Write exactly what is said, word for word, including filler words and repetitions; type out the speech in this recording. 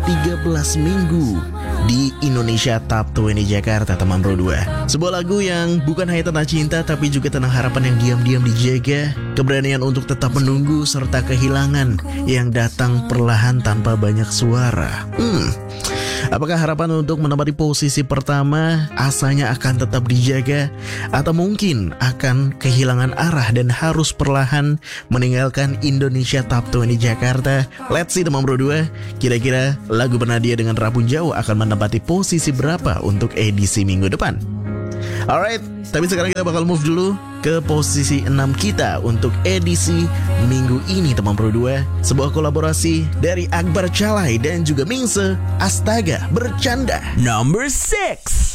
tiga belas minggu di Indonesia Top dua puluh Jakarta, teman Bro dua. Sebuah lagu yang bukan hanya tentang cinta, tapi juga tentang harapan yang diam-diam dijaga, keberanian untuk tetap menunggu, serta kehilangan yang datang perlahan tanpa banyak suara. Hmm, apakah harapan untuk menempati posisi pertama asanya akan tetap dijaga, atau mungkin akan kehilangan arah dan harus perlahan meninggalkan Indonesia Top dua puluh Jakarta? Let's see, teman Bro dua. Kira-kira lagu Bernadia dengan Rabun Jauh akan menempati posisi berapa untuk edisi minggu depan? Alright, tapi sekarang kita bakal move dulu ke posisi enam kita untuk edisi minggu ini, teman Bro dua. Sebuah kolaborasi dari Akbar Calai dan juga Mingse, Astaga Bercanda. Number six.